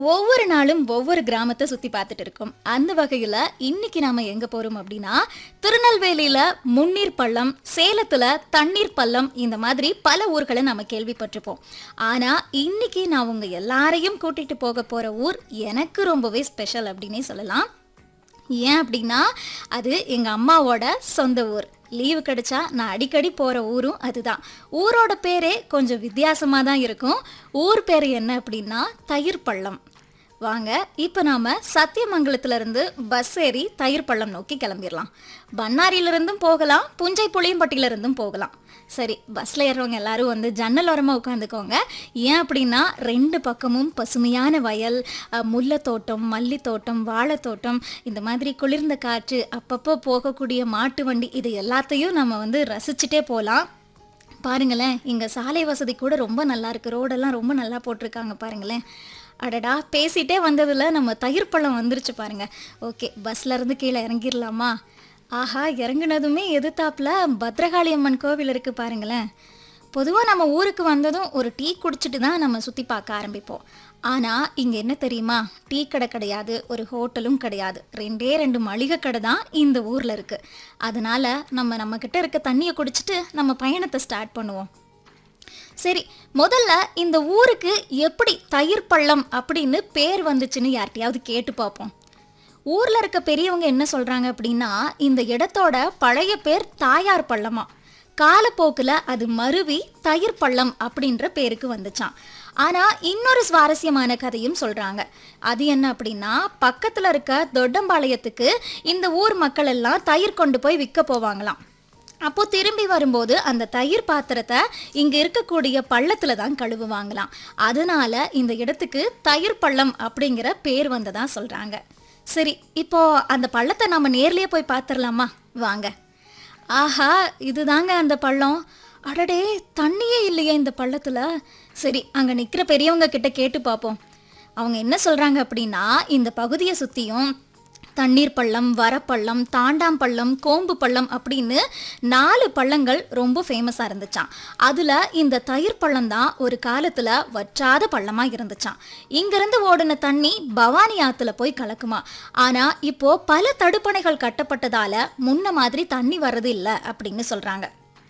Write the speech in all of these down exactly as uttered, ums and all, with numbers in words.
ஒவ்வொரு நாளும் ஒவ்வொரு கிராமத்தை சுத்தி பார்த்துட்டு இருக்கோம். அந்த வகையில இன்னைக்கு நாம எங்க போறோம் அப்படின்னா, திருநெல்வேலியில முன்னீர் பள்ளம், சேலத்துல தண்ணீர் பள்ளம், இந்த மாதிரி பல ஊர்களை நாம கேள்விப்பட்டிருப்போம். ஆனா இன்னைக்கு நான் உங்க எல்லாரையும் கூட்டிட்டு போக போற ஊர் எனக்கு ரொம்பவே ஸ்பெஷல் அப்படின்னே சொல்லலாம். ஏன் அப்படின்னா, அது எங்க அம்மாவோட சொந்த ஊர். லீவு கிடைச்சா நான் அடிக்கடி போகிற ஊரும் அதுதான். ஊரோட பேரே கொஞ்சம் வித்தியாசமாக தான் இருக்கும். ஊர் பேர் என்ன அப்படின்னா தயிர் பள்ளம். வாங்க இப்போ நாம் சத்தியமங்கலத்திலேருந்து பஸ் ஏறி தயிர் பள்ளம் நோக்கி கிளம்பிடலாம். பண்ணாரியிலிருந்தும் போகலாம், புஞ்சை புளியம்பட்டியிலிருந்தும் போகலாம். சரி, பஸ்ஸில் ஏறுறவங்க எல்லாரும் வந்து ஜன்னல் ஓரமாக உட்காந்துக்கோங்க. ஏன் அப்படின்னா, ரெண்டு பக்கமும் பசுமையான வயல், முல்லைத்தோட்டம், மல்லித்தோட்டம், வாழைத்தோட்டம், இந்த மாதிரி குளிர்ந்த காற்று, அப்பப்போ போகக்கூடிய மாட்டு வண்டி, இது எல்லாத்தையும் நம்ம வந்து ரசிச்சுட்டே போகலாம். பாருங்களேன், இங்கே சாலை வசதி கூட ரொம்ப நல்லா இருக்குது. ரோடெல்லாம் ரொம்ப நல்லா போட்டிருக்காங்க பாருங்களேன். அடடா, பேசிகிட்டே வந்ததில் நம்ம தயிர் பழம் வந்துருச்சு பாருங்க. ஓகே, பஸ்லேருந்து கீழே இறங்கிடலாமா? ஆஹா, இறங்குனதுமே எதிர்த்தாப்புல பத்ரகாளி அம்மன் கோவில் இருக்குது பாருங்களேன். பொதுவாக நம்ம ஊருக்கு வந்ததும் ஒரு டீ குடிச்சிட்டு தான் நம்ம சுற்றி பார்க்க ஆரம்பிப்போம். ஆனால் இங்கே என்ன தெரியுமா, டீ கடை கிடையாது, ஒரு ஹோட்டலும் கிடையாது. ரெண்டே ரெண்டு மளிகை கடை தான் இந்த ஊரில் இருக்குது. அதனால் நம்ம நம்மக்கிட்ட இருக்க தண்ணியை குடிச்சிட்டு நம்ம பயணத்தை ஸ்டார்ட் பண்ணுவோம். சரி, முதல்ல இந்த ஊருக்கு எப்படி தயிர் பள்ளம் அப்படின்னு பேர் வந்துச்சுன்னு யார்கிட்டையாவது கேட்டு பார்ப்போம். ஊரில் இருக்க பெரியவங்க என்ன சொல்கிறாங்க அப்படின்னா, இந்த இடத்தோட பழைய பேர் தாயார் பள்ளமா. காலப்போக்கில் அது மருவி தயிர் பள்ளம் அப்படின்ற பேருக்கு வந்துச்சான். ஆனால் இன்னொரு சுவாரஸ்யமான கதையும் சொல்கிறாங்க. அது என்ன அப்படின்னா, பக்கத்தில் இருக்க தொட்டம்பாளையத்துக்கு இந்த ஊர் மக்கள் எல்லாம் தயிர் கொண்டு போய் விற்க போவாங்களாம். அப்போ திரும்பி வரும்போது அந்த தயிர் பாத்திரத்தை இங்கே இருக்கக்கூடிய பள்ளத்தில் தான் கழுவுவாங்களாம். அதனால இந்த இடத்துக்கு தயிர் பள்ளம் அப்படிங்கிற பேர் வந்ததா சொல்கிறாங்க. சரி, இப்போ அந்த பள்ளத்தை நம்ம நேர்லயே போய் பார்த்துடலாமா? வாங்க. ஆஹா, இதுதாங்க அந்த பள்ளம். அடடே, தண்ணியே இல்லையே இந்த பள்ளத்தில். சரி, அங்கே நிற்கிற பெரியவங்க கிட்ட கேட்டு பார்ப்போம். அவங்க என்ன சொல்கிறாங்க அப்படின்னா, இந்த பகுதியை சுற்றியும் தண்ணீர் பள்ளம், வரப்பள்ளம், தாண்டாம் பள்ளம், கோம்பு பள்ளம் அப்படின்னு நாலு பள்ளங்கள் ரொம்ப ஃபேமஸாக இருந்துச்சான். அதில் இந்த தயிர் பள்ளம் தான் ஒரு காலத்தில் வற்றாத பள்ளமாக இருந்துச்சான். இங்கேருந்து ஓடின தண்ணி பவானி ஆற்றுல போய் கலக்குமா. ஆனால் இப்போது பல தடுப்பணைகள் கட்டப்பட்டதால் முன்ன மாதிரி தண்ணி வர்றது இல்லை அப்படின்னு சொல்கிறாங்க.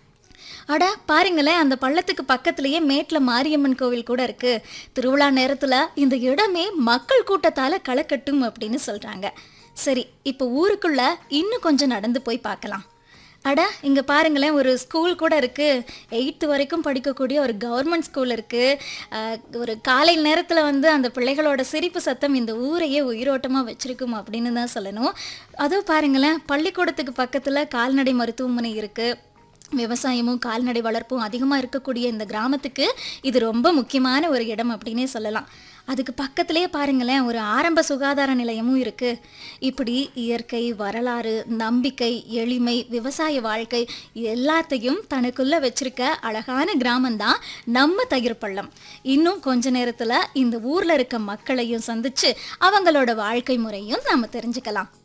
அட பாருங்களேன், அந்த பள்ளத்துக்கு பக்கத்துலேயே மேட்டில் மாரியம்மன் கோவில் கூட இருக்குது. திருவிழா நேரத்தில் இந்த இடமே மக்கள் கூட்டத்தால் களக்கட்டும் அப்படின்னு சொல்கிறாங்க. சரி, இப்போ ஊருக்குள்ளே இன்னும் கொஞ்சம் நடந்து போய் பார்க்கலாம். அட, இங்கே பாருங்களேன், ஒரு ஸ்கூல் கூட இருக்குது. எயித்து வரைக்கும் படிக்கக்கூடிய ஒரு கவர்மெண்ட் ஸ்கூல் இருக்குது. ஒரு காலை நேரத்தில் வந்து அந்த பிள்ளைகளோட சிரிப்பு சத்தம் இந்த ஊரையே உயிரோட்டமாக வச்சுருக்கும் அப்படின்னு தான் சொல்லணும். அதுவும் பாருங்களேன், பள்ளிக்கூடத்துக்கு பக்கத்தில் கால்நடை மருத்துவமனை இருக்குது. விவசாயமும் கால்நடை வளர்ப்பும் அதிகமாக இருக்கக்கூடிய இந்த கிராமத்துக்கு இது ரொம்ப முக்கியமான ஒரு இடம் அப்படின்னே சொல்லலாம். அதுக்கு பக்கத்துலேயே பாருங்களேன், ஒரு ஆரம்ப சுகாதார நிலையமும் இருக்குது. இப்படி இயற்கை, வரலாறு, நம்பிக்கை, எளிமை, விவசாய வாழ்க்கை எல்லாத்தையும் தனக்குள்ளே வச்சிருக்க அழகான கிராமந்தான் நம்ம தயிர் பள்ளம். இன்னும் கொஞ்ச நேரத்தில் இந்த ஊரில் இருக்க மக்களையும் சந்தித்து அவங்களோட வாழ்க்கை முறையும் நம்ம தெரிஞ்சுக்கலாம்.